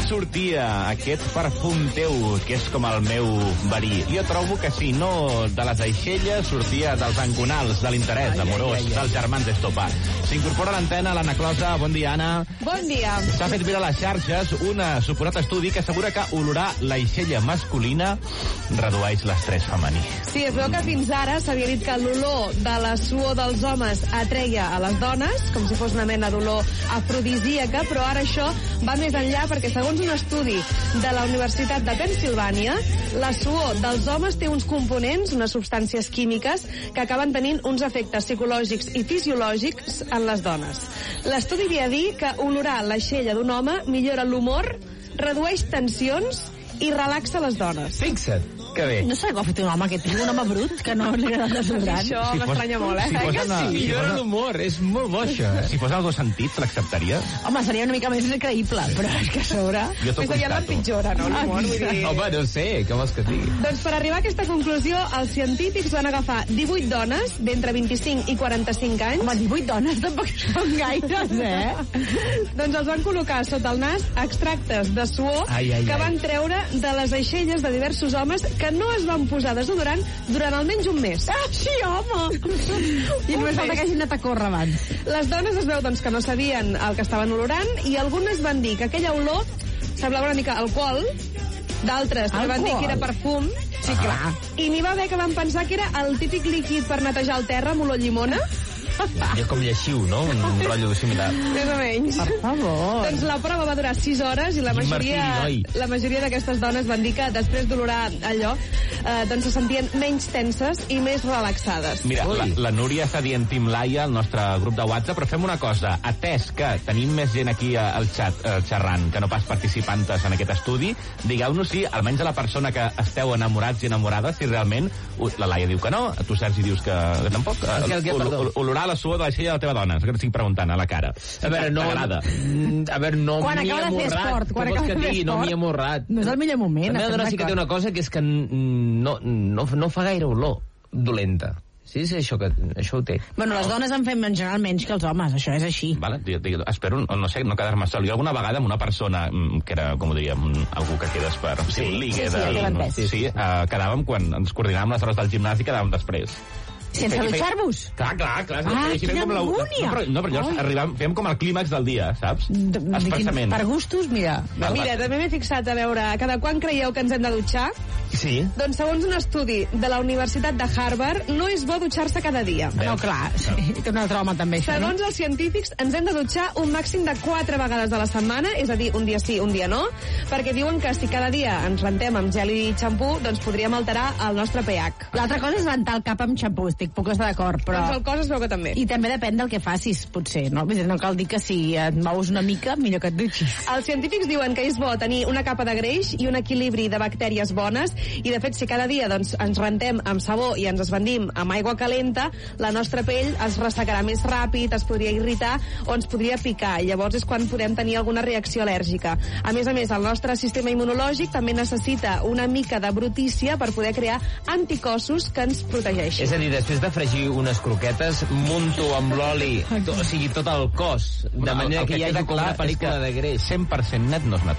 sortia aquest perfum teu, que és com el meu verí? Jo trobo que sí, no de les aixelles, sortia dels enconals, de l'interès amorós, dels germans Estopa. S'incorpora a l'antena l'Anna Closa. Bon dia, Anna. Bon dia. S'ha fet viral a les xarxes un suposat estudi que assegura que olorar l'aixella masculina redueix l'estrès femení. Sí, es veu que fins ara s'havia dit que l'olor de la suor dels homes atreia a les dones, com si fos una mena d'olor afrodisíaca, però ara això va més enllà perquè, segons un estudi de la Universitat de Pennsilvània, la suor dels homes té uns components, unes substàncies químiques, que acaben tenint uns efectes psicològics i fisiològics en les dones. L'estudi havia dit que olorar l'aixella d'un home millora l'humor, redueix tensions i relaxa les dones. Fixa't, que bé. No sé com ha fet un home aquest, un home brut, que no li agrada el desodorant. Això m'estranya molt, Si fos Millora l'humor, és molt bo, això. Si fos algo sentit, l'acceptaries? Home, seria una mica més creïble, però és que a sobre... Jo t'ho Més aviat l'empitjora, no, l'humor? Vull dir... Home, no sé, què vols que et digui? Doncs per arribar a aquesta conclusió, els científics van agafar 18 dones d'entre 25 i 45 anys. Home, 18 dones tampoc són gaires, Doncs els van col·locar sota el nas extractes de suor que van treure de les aixelles de diversos homes que no es van posar desodorant durant almenys un mes. Ah, sí, home! I només falta que hagin anat a córrer abans. Les dones es veu doncs, que no sabien el que estaven olorant i algunes van dir que aquella olor semblava una mica alcohol, d'altres van dir que era perfum. Sí, clar. I n'hi va haver que van pensar que era el típic líquid per netejar el terra amb olor llimona. És com lleixiu, no? Un rotllo similar. Més o menys. Per favor. Doncs la prova va durar 6 hores i la majoria d'aquestes dones van dir que després d'olorar allò doncs se sentien menys tenses i més relaxades. Mira, la Núria està dient Team Laia al nostre grup de WhatsApp, però fem una cosa. Atès que tenim més gent aquí al xat xerrant que no pas participantes en aquest estudi, digueu-nos si, almenys a la persona que esteu enamorats i enamorades, si realment la Laia diu que no, tu Sergi dius que tampoc. Olorar la suor de l'aixella de la teva dona, és que t'estic preguntant a la cara. A veure, no Quan m'hi he acaba de fer amorrat. esport, quan acaba de fer esport. No m'hi he amorrat. No és el millor moment. La meva dona sí que té una cosa que és que no fa gaire olor dolenta. Sí, això ho té. Bueno, les dones en fem en general menys que els homes, això és així. Vale, espero, no sé, no quedar-me sol. Jo alguna vegada amb una persona que era, com ho diríem, algú que quedes per... Sí, quedàvem quan ens coordinàvem les hores del gimnàs i quedàvem després. Sense dutxar-vos? Clar. Quina angúnia! No, però llavors fèiem com el clímax del dia, saps? Expressament. Per gustos, mira. Mira, també m'he fixat a veure cada quan creieu que ens hem de dutxar. Sí. Doncs segons un estudi de la Universitat de Harvard, no és bo dutxar-se cada dia. No, clar, sí. Té un altre home també, això, Segons els científics, ens hem de dutxar un màxim de 4 vegades a la setmana, és a dir, un dia sí, un dia no, perquè diuen que si cada dia ens rentem amb gel i xampú, doncs podríem alterar el nostre pH. L'altra cosa és rentar el cap amb xampú, puc estar d'acord, però... Doncs el cos es veu que també. I també depèn del que facis, potser, no? No cal dir que si et mous una mica, millor que et dutxis. Els científics diuen que és bo tenir una capa de greix i un equilibri de bactèries bones, i de fet, si cada dia doncs, ens rentem amb sabó i ens esbandim amb aigua calenta, la nostra pell es ressecarà més ràpid, es podria irritar o ens podria picar, i llavors és quan podem tenir alguna reacció al·lèrgica. A més, el nostre sistema immunològic també necessita una mica de brutícia per poder crear anticossos que ens protegeixin. És a dir, després de fregir unes croquetes, munto amb l'oli, o sigui, tot el cos, de manera que hi hagi com una pel·lícula de greix. 100% net no és natural.